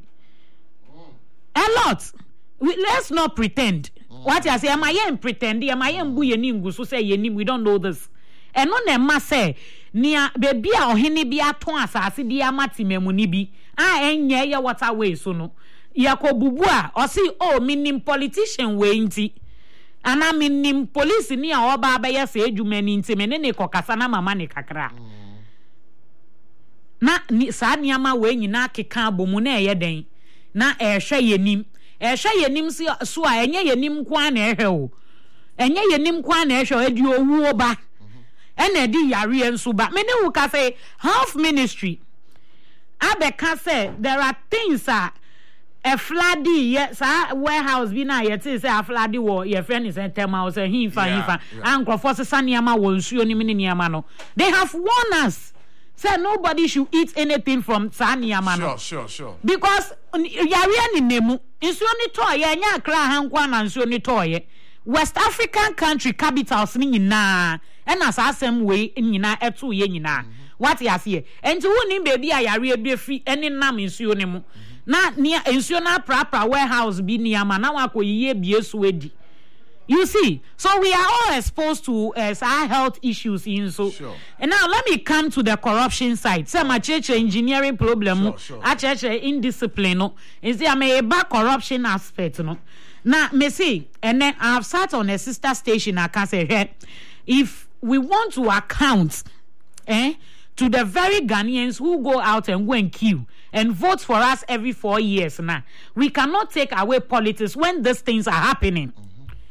A lot. We, let's not pretend. Mm. What you say, am I am pretending? Am I am bu yenim gusu say yenim? We don't know this. And no ne ma say nia baby a ohini bi aton asase bi amati memuni bi. Ah enye ye water way so no. Yakobubu a o si oh minim politician we nti. Ana minim police ni a oba abaye se edwuma ni nti me ne ne kokasa na mama ne kakra. Mm. Na ni sa niama we nyina keka abomu na eye den. Na ehwe yenim ehwe yenim so a enye yenim kwa na ehwe o enye yenim kwa na ehwe edi owu oba ena edi yare enso ba me ne wo ka say half ministry abeka say there are things a a floody yes a warehouse bi na ye say a floody wo your friend is tema o say hin fa hin fa ankrofo sesa niama wo nsuo ni ne niama no they have warned us. Say nobody should eat anything from Saniama. Sure, sure, sure. Because yari ni nemu nsuo ni toye nya akra hankwa na nsuo ni toye West African country capitals ni nyina e na asem we nyina eto ye nyina. What you see enti woni baby a yari ebefi eni nam nsuo ni mu na nia nsuo na prapra warehouse bi niama na wakoyiye biesu edi. You see, so we are all exposed to uh, our health issues in so. Sure. And now let me come to the corruption side. Say my church engineering problem, sure, sure. A church indiscipline, no. Is there a bad corruption aspect, no? Now, me see, and then I've sat on a sister station. I can say, hey, if we want to account, eh, to the very Ghanaians who go out and go and queue and vote for us every four years now, we cannot take away politics when these things are happening. Mm-hmm.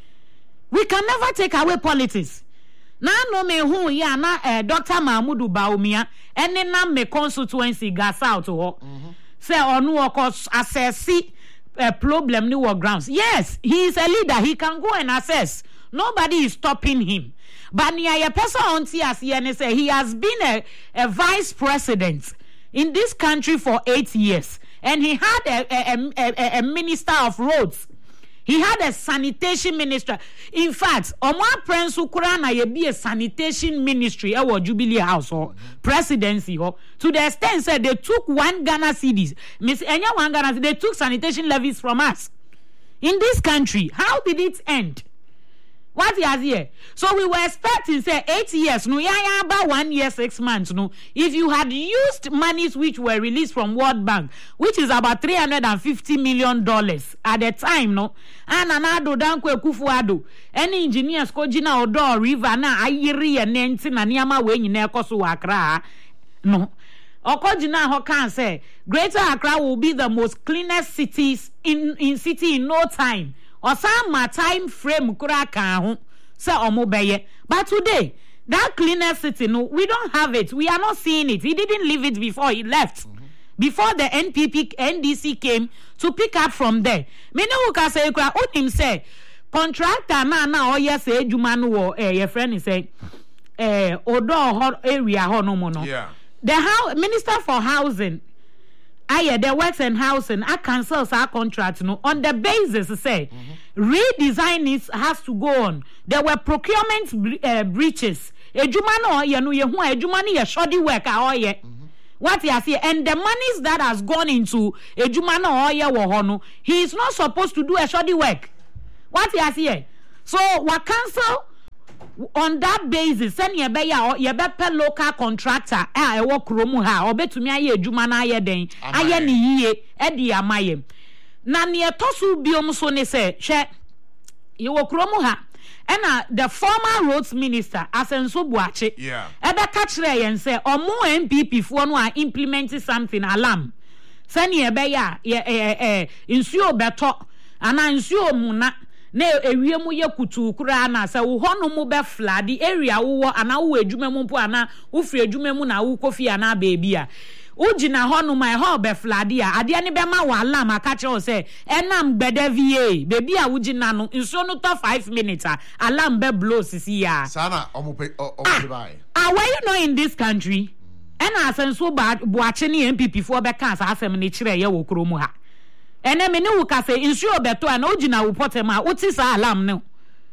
We can never take away politics. Na no me hu ya na uh, Doctor Mahmudu Bawumia ene na me constituency gas out ho. Say onu okos assess a problem ni war grounds. Yes, he is a leader. He can go and assess. Nobody is stopping him. But near a person on T S E say he has been a, a vice president in this country for eight years, and he had a, a, a, a minister of roads. He had a sanitation minister. In fact, Omar Prince Ukurana ye be a sanitation ministry at Jubilee House or presidency or to the extent said they took one Ghana cedis. Miss Enya one Ghana, they took sanitation levies from us in this country. How did it end? What he has here? So we were expecting say eight years, no, yeah, yeah, about one year, six months, no. If you had used monies which were released from World Bank, which is about three hundred and fifty million dollars at the time, no, and anado dankwe kufuado, any engineers kojina odo river na ayiri ya nenti na niyama we nyine kosu Accra, no. Okojina ho can say Greater Accra will be the most cleanest cities in in city in no time. Or some time frame kura kan ho say omobeye. But today That cleaner city, no, we don't have it. We are not seeing it. He didn't leave it before he left. Mm-hmm. Before the N P P, N D C came to pick up from there. Me no who can say, what him say, contractor na na oye say juma no eh your friend is say eh odo area ho no mo no. Yeah. The house Minister for Housing, aye the Works and Housing, I cancel our contract no on the basis say mm-hmm. redesign is has to go on. There were procurement uh, breaches. Ejuma no ye no ye hu ejuma ni ye shoddy work a oye. What you see, and the monies that has gone into ejuma no oye wo ho no, he is not supposed to do a shoddy work. What you see? So we cancel on that basis. Send ye be ya ye be per local contractor eh e wo kromu ha obetumi aye ejuma na aye den aye ni yie e di amaye. Na ne etosu biom so ne se hwe ye wo kromu ha. And the former roads minister, Asenso Buache, yeah, ebe kachre yen say, omo N P P for no are implementing something alarm. Sani ebe ya, ye eh eh insuo beto, ana insuo muna, ne ewie mu ye kutu kura na se wo hono mu be flood the area wo ana wo adwuma mu po ana wo fri adwuma mu na wo kofi ana baby a. Ujina honu my ho be fladia ade ne be ma wa alarm aka che o say enam gbede va baby a ujina no nso no to five minutes alarm be blow sisi ya sana omope omope bai ah why you know in this country and asenso ba boache ne M P P fo be kan sa asem ne kire ye wo kromu ha ene me ne wo ka say nso obeto ana ujina wo potem a uti sa alarm ne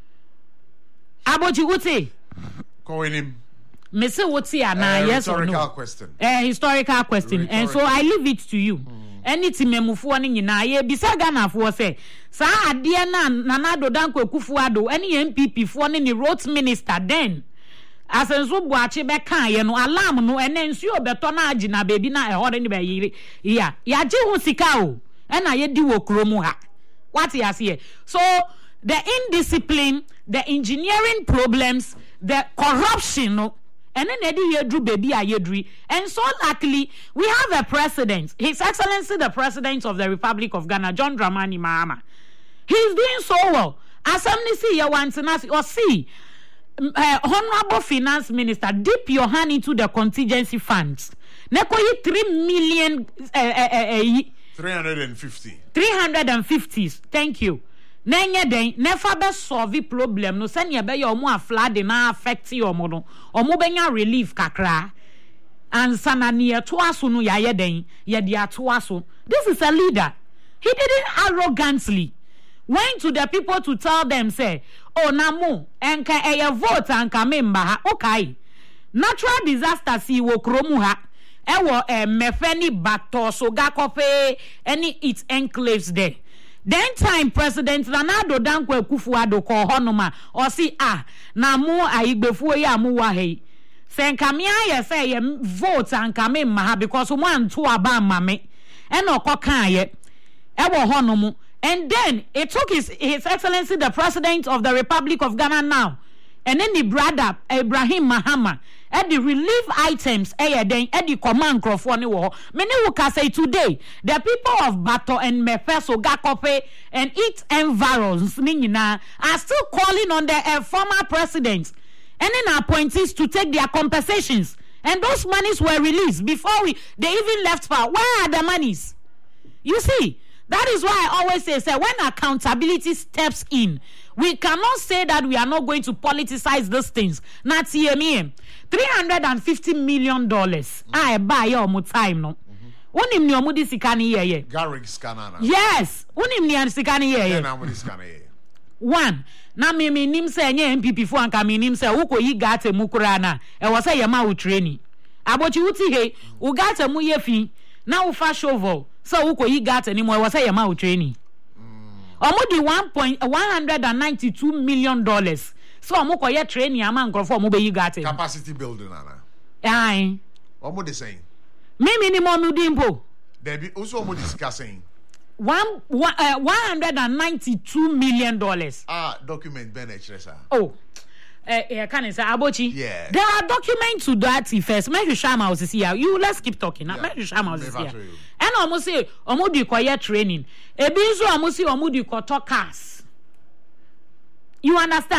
abochi uti ko enim Mister Wotia na yes or no? Historical question. Eh, historical question. Rhetorical. And so I leave it to you. Hmm. Anything memufu ni nyina ye bisa Ghana fo say sa ade na Nanado Danko Kufuado any M P P fo ni roads minister then asenso buache be kan ye no alarm no ene nsuo beto na agina baby na e hore ni be yiri ya ya je ho sika o e na ye di wo kromu ha what you say so the indiscipline the engineering problems the corruption no and then you drew baby a yedri. And so luckily we have a president, His Excellency the President of the Republic of Ghana, John Dramani Mahama. He's doing so well. As somebody see you want to or see uh, Honorable Finance Minister dip your hand into the contingency funds. Nekoyi three million uh, uh, uh, three hundred and fifty. Three hundred and fifty. Thank you. Nenye den never be solve problem no senya be your mo flood na affect your mo no omo benya relief kakra ansa na ne to aso no yaye den ye de ato aso. This is a leader. He didn't arrogantly went to the people to tell them say oh na mo enka eye vote anka member ha okay natural disaster si wo kromu ha ewo eh, mefeni bato so gakope any its enclaves there. Then time President Ronaldo Danko Kufuado ko honoma or see ah na mu aigbefuo ya mu wa hei senka me aye say ye vote anka me ma because mo anto aba ma me e no ko kan ye e wo honomu and then it took his his excellency the President of the Republic of Ghana now and then the brother Ibrahim Mahama and the relief items eh then eh the command crofone wo many who can say today the people of Bato and Mefeso Gakope and its environs are still calling on the uh, former president and then appointees to take their compensations and those monies were released before we they even left power. Where are the monies? You see, that is why I always say, say when accountability steps in, we cannot say that we are not going to politicize these things. Not T M E. three hundred fifty million dollars. I buy your more time no. Unim ni omudi sikani ye ye. Garrick scanana. Yes. Unim ni sikani ye ye. One. Na me me nim se nye M P P fo anka me nim se uko yi gate mu kura na. E wo se ye ma wo training. Abochi wuti he, u gate mu ye fi. Na u fa shovel. So uko yi gate ni mo e wo se ye ma wo training. Omudi one point one hundred ninety-two million dollars. So omoko ye training ama nkrofo omo be yi gate. Capacity building ana. Aye. Omo de saying. Me minimum udimpo. There be also omo discussing. One one uh, one hundred and ninety-two million dollars. Ah, document Ben Echresa. Oh, uh, uh, can I say Abochi? Yeah. There are documents to that first. Make sure Shama was here. You let's keep talking. Yeah. Make sure Shama was here. And almost say, almost do quiet training. A bizo almost say almost do cars. You understand? Mm.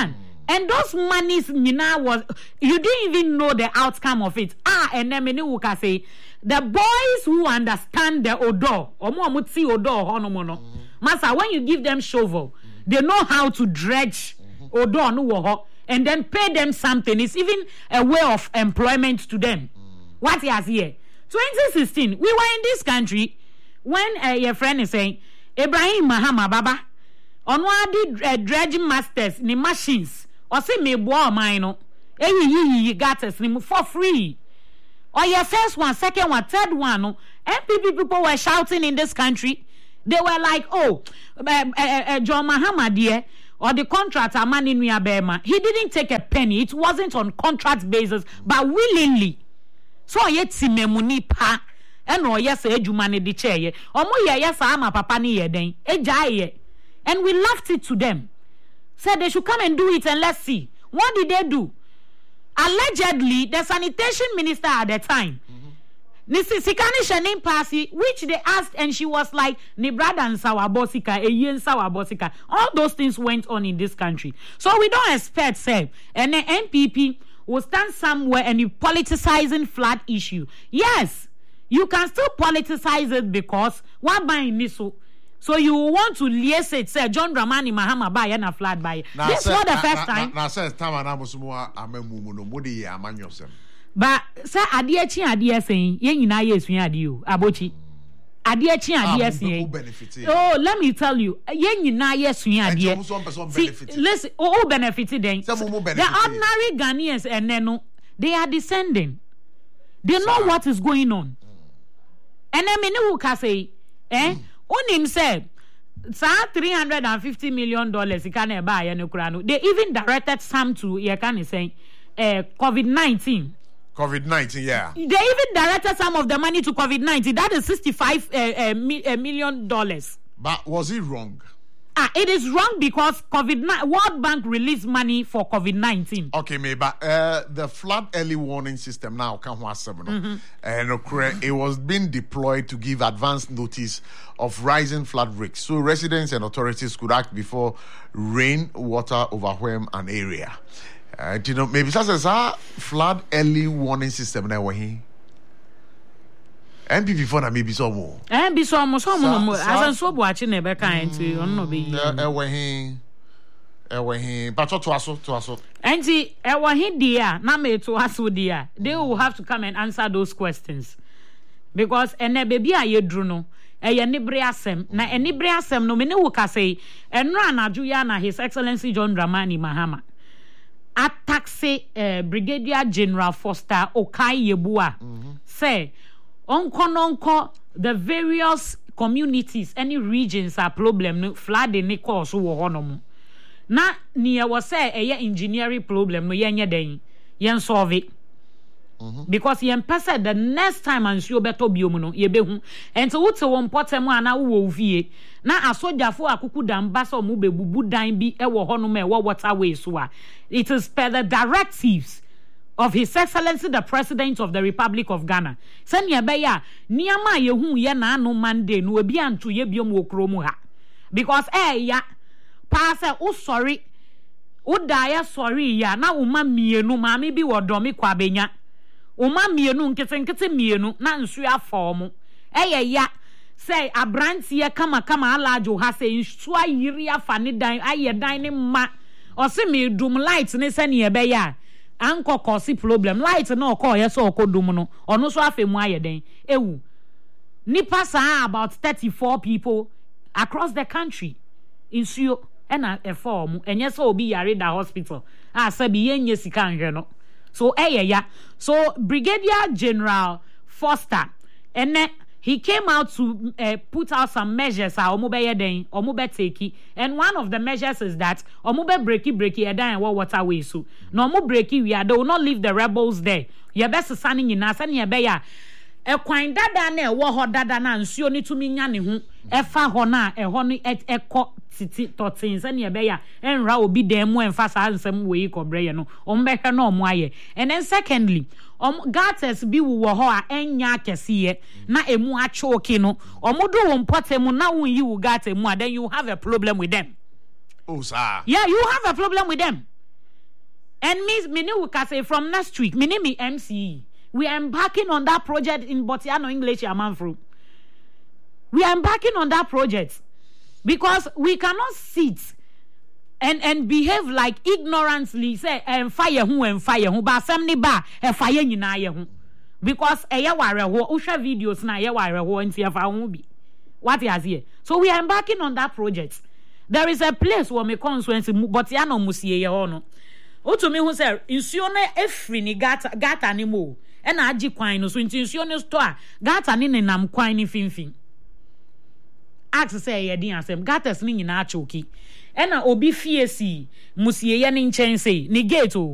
And those monies, Nina, was you didn't even know the outcome of it. Ah, and then many will say the boys who understand the odor, or more mutsi odor, honomono. Master, when you give them shovel, they know how to dredge odor no and then pay them something. It's even a way of employment to them. What he has here. twenty sixteen, we were in this country when uh, your friend is saying, Ibrahim Mahama Baba, on one did uh, dredging masters, ni machines, or say me boy mine, no, eh, you got us for free. Or your first one, second one, third one, no, M P P people were shouting in this country. They were like, oh, uh, uh, uh, John Mahama, dear, or the contractor, man in Bema, he didn't take a penny. It wasn't on contract basis, but willingly. So yet see me money pa, and no yes, ejumane di chair, or mo yes, I'm a papa ni yeden, ejaye, and we left it to them. Said they should come and do it, and let's see what did they do. Allegedly, the sanitation minister at the time, Nisi Sikani Shanin Pasi, which they asked, and she was like, Ni brother and Sawabosika, a yen Sawabosika. All those things went on in this country. So we don't expect, say, and the N P P will stand somewhere and you politicizing flood issue. Yes, you can still politicize it because what buying Niso. So you want to liaise it, say John Dramani Mahama buy and a flood buy. This is not the first time. Now says Tamana Musumwa Amemumuno Mudi Amanyosem. But sir, adie chi adie saying, ye nyina ye sua adie o abochi. Adie chi adie saying. Oh, let me tell you, ye nyina ye sua adie. Listen, oh benefit then. The ordinary Ghanaians and then they are descending. They know what is going on. And then many who can say, eh, on himself. Sa three hundred and fifty million dollars he can buy and they even directed some to ye can say uh, COVID nineteen. COVID nineteen, yeah. They even directed some of the money to COVID nineteen. That is sixty-five uh, uh, mi- uh, million dollars. But was it wrong? Ah, it is wrong because COVID World Bank released money for COVID nineteen. Okay, maybe but uh, the flood early warning system now can mm-hmm. and it was being deployed to give advance notice of rising flood risks, so residents and authorities could act before rain water overwhelm an area. Uh, you know, maybe that's a flood early warning system now. Where M P P for na maybe some more. M P some more, some more. As I'm so watching never kind to on no be. Eh, where he, eh, where he. But to aso, to aso. Auntie, eh, where he dear, na me to aso dear. They will have to come and answer those questions because ene baby a ye druno. Eh, ye nibre asem. Na eh nibre asem no me ne wo kase. Enra anaju ya na His Excellency John Dramani Mahama. Attack uh, Brigadier General Foster Okai Yebua mm-hmm. say onko nonko the various communities any regions are problem no flooding ni cause wo hono na niye wo say eye engineering problem no yenye den yen solve it mm-hmm. because yen pese the next time ansuo beto biom no ye behu enti wote wo mpotem ana wo vie na asojafo akuku damba so mu bebubu dan bi e wo hono me wo waterway so a it is per the directives of His Excellency the President of the Republic of Ghana. Senya beya niama yehu ye na anu mande no ebi anto ye biom wo kromu ha because eh ya pass o sorry o die sorry ya na uma mienu maami bi wo domi kwa benya uma mienu nkete nkete mienu na nsu afom eh ya say abrantie kama kama alajo ha say nsu ayiri afa ne dan aye dan ne ma o se me dum light ne se ne be ya anko kosi problem light na okọ ye so okodum no ono so afemu aye den ewu nipa sa about thirty-four people across the country insuo ena e form enye so obi yare da hospital a sabi yenye sika nhwe no so eye ya so Brigadier General Foster ene he came out to uh, put out some measures a omo be yeden omo be take and one of the measures is that omo be breaki breaki edan and waterway so no omo breaki we are they will not leave the rebels there ye best sani nyina sani ye be ya e kwan dada na e wo ho dada na nsuo ni tumi nya ne ho e fa ho na e ho ni e ko titi totin sani ye be ya enra obi dem mu enfa sa ansem we ikobre ye no omo be hwe na omo aye and then secondly um gates bi wo ho a enya akese na emu achoki no omodo wo mpotemu na won yi wo gate mu then you have a problem with them. Oh sir. Yeah, you have a problem with them. And me, me ne will say from next week, me ne me M C E. We are embarking on that project in Botiano English Yamanfru. We are embarking on that project because we cannot sit and and behave like ignorantly say and fire who and fire who ba some ba and fire you na ye because e ya ware ho usha videos na ye ware ho nti afa ho bi what is here. So we are embarking on that project. There is a place where me constituency Botiano musie ye ho no otu me hu say insuo na efri ni gata gata ni mo e na agi kwan no so nti insuo ne store gata ni ne nam kwan ni finfin ask say ye din asem gatas ni nyina choki e na obi fiesi musie ye ni nchen say ni gate o